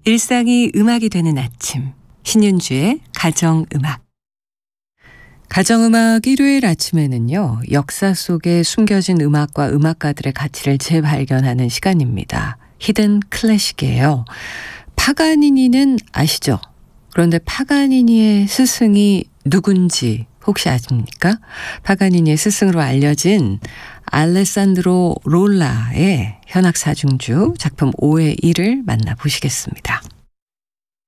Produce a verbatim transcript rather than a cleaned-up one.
일상이 음악이 되는 아침, 신윤주의 가정음악. 가정음악 일요일 아침에는요, 역사 속에 숨겨진 음악과 음악가들의 가치를 재발견하는 시간입니다. 히든 클래식이에요. 파가니니는 아시죠? 그런데 파가니니의 스승이 누군지 혹시 아십니까? 파가니니의 스승으로 알려진 알레산드로 롤라의 현악사중주 작품 오의 일을 만나보시겠습니다.